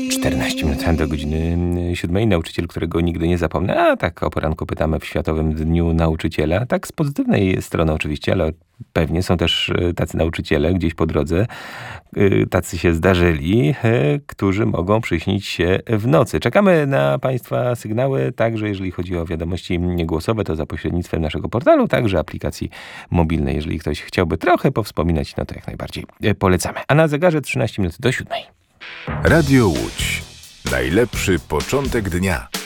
14 minut do godziny 7. Nauczyciel, którego nigdy nie zapomnę. A tak o poranku pytamy w Światowym Dniu Nauczyciela. Tak z pozytywnej strony oczywiście, ale pewnie są też tacy nauczyciele gdzieś po drodze. Tacy się zdarzyli, którzy mogą przyśnić się w nocy. Czekamy na Państwa sygnały, także jeżeli chodzi o wiadomości głosowe, to za pośrednictwem naszego portalu, także aplikacji mobilnej. Jeżeli ktoś chciałby trochę powspominać, no to jak najbardziej polecamy. A na zegarze 13 minut do 7. Radio Łódź. Najlepszy początek dnia.